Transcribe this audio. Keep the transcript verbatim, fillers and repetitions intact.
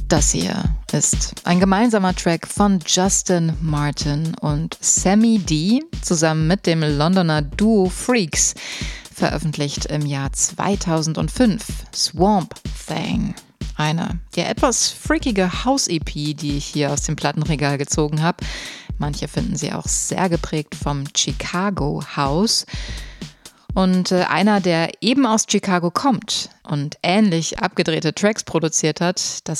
Das hier ist ein gemeinsamer Track von Justin Martin und Sammy D zusammen mit dem Londoner Duo Freaks, veröffentlicht im Jahr zweitausendfünf, Swamp Thing. Eine ja etwas freakige House-E P, die ich hier aus dem Plattenregal gezogen habe. Manche finden sie auch sehr geprägt vom Chicago House. Und äh, einer, der eben aus Chicago kommt und ähnlich abgedrehte Tracks produziert hat, das